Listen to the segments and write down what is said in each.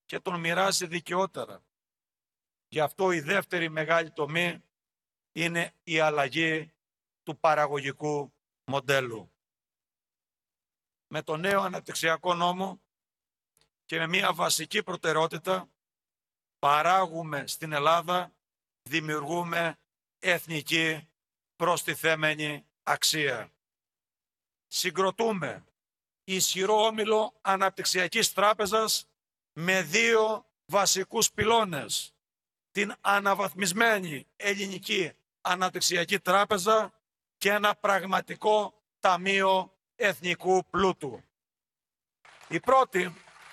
και τον μοιράζει δικαιότερα. Γι' αυτό η δεύτερη μεγάλη τομή είναι η αλλαγή του παραγωγικού μοντέλου. Με το νέο αναπτυξιακό νόμο και με μια βασική προτεραιότητα παράγουμε στην Ελλάδα, δημιουργούμε εθνική προστιθέμενη αξία. Συγκροτούμε ισχυρό όμιλο αναπτυξιακής τράπεζας με δύο βασικούς πυλώνες. Την αναβαθμισμένη ελληνική αναπτυξιακή τράπεζα και ένα πραγματικό ταμείο εθνικού πλούτου. Η πρώτη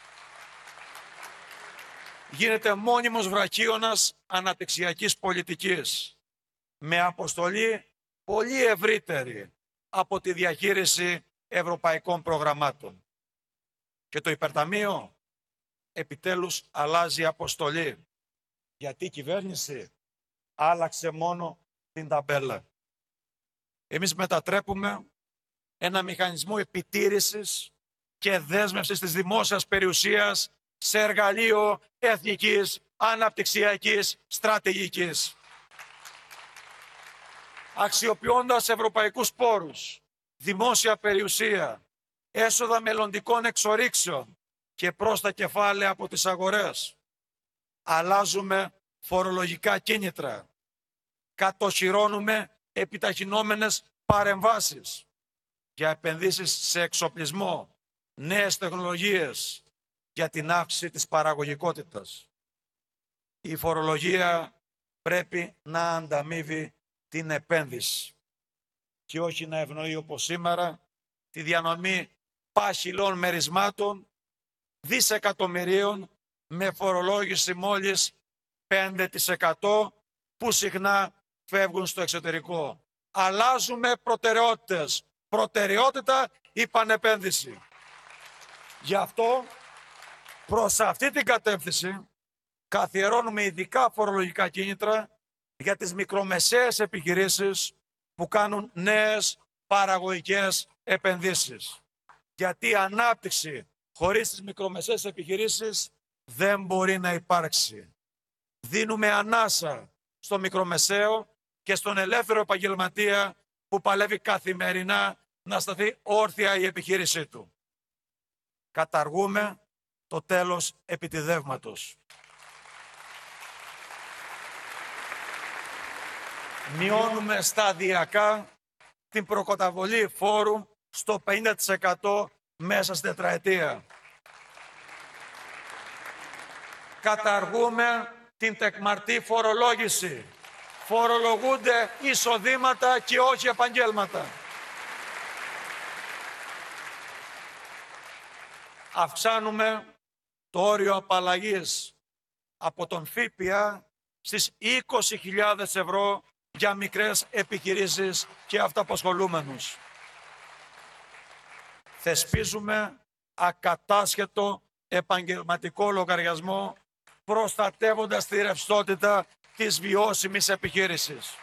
γίνεται μόνιμος βραχίωνας αναπτυξιακής πολιτικής με αποστολή πολύ ευρύτερη από τη διαχείριση ευρωπαϊκών προγραμμάτων. Και το υπερταμείο επιτέλους αλλάζει αποστολή, γιατί η κυβέρνηση άλλαξε μόνο την ταμπέλα. Εμείς μετατρέπουμε ένα μηχανισμό επιτήρησης και δέσμευσης της δημόσιας περιουσίας σε εργαλείο εθνικής αναπτυξιακής στρατηγικής. Αξιοποιώντας ευρωπαϊκούς πόρους, δημόσια περιουσία, έσοδα μελλοντικών εξορίξεων και πρόστα κεφάλαια από τις αγορές, αλλάζουμε φορολογικά κίνητρα, κατοχυρώνουμε επιταχυνόμενες παρεμβάσεις για επενδύσεις σε εξοπλισμό, νέες τεχνολογίες, για την αύξηση της παραγωγικότητας. Η φορολογία πρέπει να ανταμείβει την επένδυση και όχι να ευνοεί όπως σήμερα τη διανομή πάχυλων μερισμάτων δισεκατομμυρίων με φορολόγηση μόλις 5% που συχνά φεύγουν στο εξωτερικό. Αλλάζουμε προτεραιότητες. Προτεραιότητα η πανεπένδυση. Γι' αυτό προς αυτή την κατεύθυνση καθιερώνουμε ειδικά φορολογικά κίνητρα για τις μικρομεσαίες επιχειρήσεις που κάνουν νέες παραγωγικές επενδύσεις. Γιατί η ανάπτυξη χωρίς τις μικρομεσαίες επιχειρήσεις δεν μπορεί να υπάρξει. Δίνουμε ανάσα στο μικρομεσαίο και στον ελεύθερο επαγγελματία που παλεύει καθημερινά να σταθεί όρθια η επιχείρησή του. Καταργούμε το τέλος επιτιδεύματος. Μειώνουμε σταδιακά την προκαταβολή φόρου στο 50% μέσα στην τετραετία. Καταργούμε την τεκμαρτή φορολόγηση. Φορολογούνται εισοδήματα και όχι επαγγέλματα. Αυξάνουμε το όριο απαλλαγής από τον ΦΠΑ στις 20.000 ευρώ για μικρές επιχειρήσεις και αυταπασχολούμενους. Θεσπίζουμε ακατάσχετο επαγγελματικό λογαριασμό προστατεύοντας τη ρευστότητα της βιώσιμης επιχείρησης.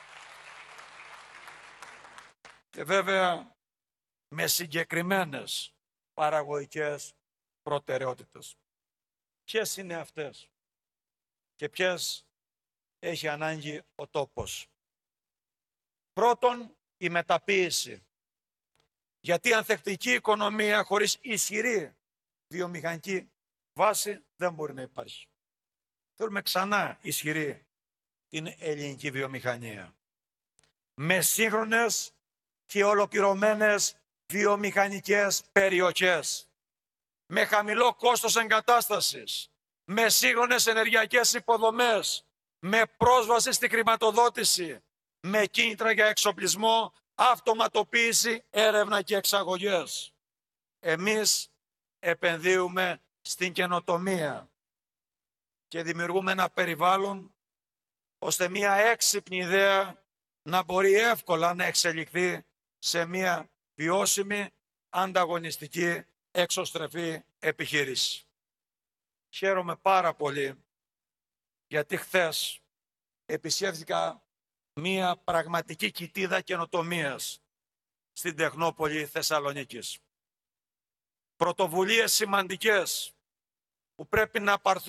Και βέβαια με συγκεκριμένες παραγωγικές προτεραιότητες. Ποιες είναι αυτές και ποιες έχει ανάγκη ο τόπος? Πρώτον, η μεταποίηση. Γιατί η ανθεκτική οικονομία χωρίς ισχυρή βιομηχανική βάση δεν μπορεί να υπάρχει. Θέλουμε ξανά ισχυρή την ελληνική βιομηχανία. Με σύγχρονες και ολοκληρωμένες βιομηχανικές περιοχές. Με χαμηλό κόστος εγκατάστασης. Με σύγχρονες ενεργειακές υποδομές. Με πρόσβαση στη χρηματοδότηση. Με κίνητρα για εξοπλισμό, αυτοματοποίηση, έρευνα και εξαγωγές. Εμείς επενδύουμε στην καινοτομία και δημιουργούμε ένα περιβάλλον ώστε μια έξυπνη ιδέα να μπορεί εύκολα να εξελιχθεί σε μια βιώσιμη, ανταγωνιστική, εξωστρεφή επιχείρηση. Χαίρομαι πάρα πολύ γιατί χθες επισκέφθηκα μια πραγματική κοιτίδα καινοτομίας στην Τεχνόπολη Θεσσαλονίκης. Πρωτοβουλίες σημαντικές που πρέπει να πάρθουν